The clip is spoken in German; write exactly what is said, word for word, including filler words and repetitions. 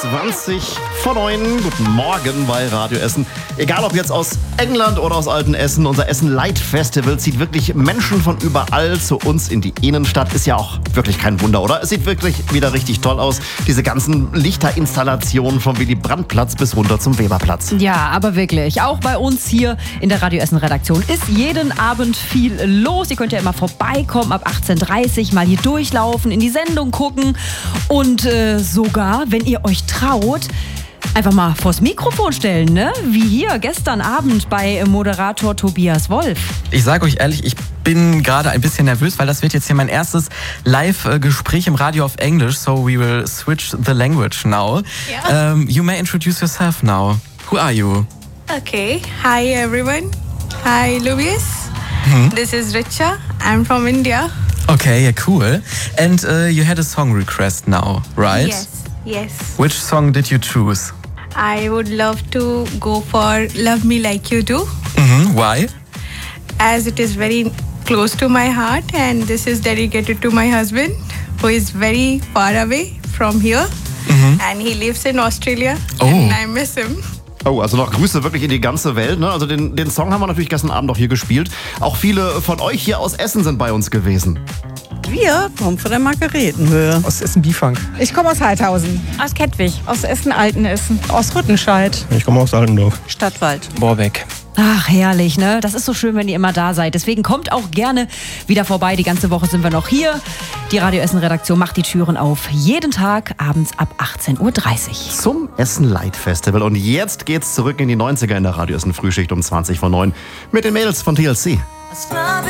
zwanzig vor neun. Guten Morgen bei Radio Essen. Egal ob jetzt aus England oder aus Altenessen, unser Essen Light Festival zieht wirklich Menschen von überall zu uns in die Innenstadt. Ist ja auch wirklich kein Wunder, oder? Es sieht wirklich wieder richtig toll aus. Diese ganzen Lichterinstallationen vom Willy-Brandt-Platz bis runter zum Weberplatz. Ja, aber wirklich. Auch bei uns hier in der Radio Essen Redaktion ist jeden Abend viel los. Ihr könnt ja immer vorbeikommen ab achtzehn Uhr dreißig, mal hier durchlaufen, in die Sendung gucken und äh, sogar, wenn ihr euch traut, einfach mal vors Mikrofon stellen, ne? Wie hier gestern Abend bei Moderator Tobias Wolf. Ich sage euch ehrlich, ich bin gerade ein bisschen nervös, weil das wird jetzt hier mein erstes Live-Gespräch im Radio auf Englisch. So we will switch the language now. Yeah. Um, you may introduce yourself now. Who are you? Okay. Hi everyone. Hi Luis. Hmm? This is Richa. I'm from India. Okay, yeah, cool. And uh, you had a song request now, right? Yes. Yes. Which song did you choose? I would love to go for Love Me Like You Do, Mm-hmm. Why? as it is very close to my heart, and this is dedicated to my husband, who is very far away from here, and he lives in Australia, Oh. and I miss him. Oh, also noch Grüße wirklich in die ganze Welt. Ne? Also den, den Song haben wir natürlich gestern Abend auch hier gespielt. Auch viele von euch hier aus Essen sind bei uns gewesen. Wir kommen von der Margaretenhöhe. Aus Essen-Bifang. Ich komme aus Heidhausen. Aus Kettwig. Aus Essen-Altenessen. Aus Rüttenscheid. Ich komme aus Altendorf. Stadtwald. Borbeck. Ach, herrlich, ne? Das ist so schön, wenn ihr immer da seid. Deswegen kommt auch gerne wieder vorbei. Die ganze Woche sind wir noch hier. Die Radio Essen Redaktion macht die Türen auf. Jeden Tag abends ab achtzehn Uhr dreißig. Zum Essen Light Festival. Und jetzt geht's zurück in die neunziger in der Radio Essen Frühschicht um zwanzig vor neun mit den Mädels von T L C.